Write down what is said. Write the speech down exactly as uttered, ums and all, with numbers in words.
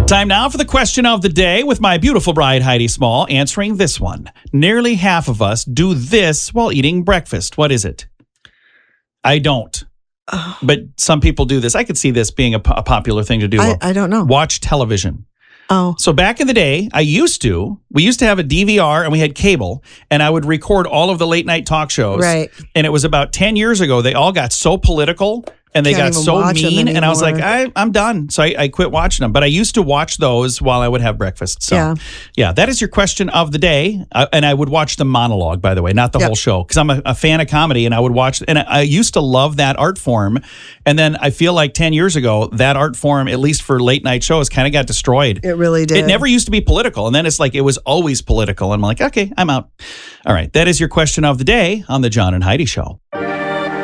Time now for the question of the day with my beautiful bride, Heidi Small, answering this one. Nearly half of us do this while eating breakfast. What is it? I don't. Oh. But some people do this. I could see this being a, po- a popular thing to do. I, I don't know. Watch television. Oh. So back in the day, I used to, we used to have a D V R and we had cable, and I would record all of the late night talk shows. Right. And it was about ten years ago. They all got so political and they Can't got even so watch them mean. And I was like, anymore. I, I'm done. So I, I quit watching them. But I used to watch those while I would have breakfast. So Yeah. yeah, that is your question of the day. Uh, and I would watch the monologue, by the way, not the Yep. whole show. Because I'm a, a fan of comedy and I would watch, and I, I used to love that art form. And then I feel like ten years ago, that art form, at least for late night shows, kind of got destroyed. It really did. It never used to be political. And then it's like, it was always political. And I'm like, okay, I'm out. All right. That is your question of the day on the John and Heidi Show.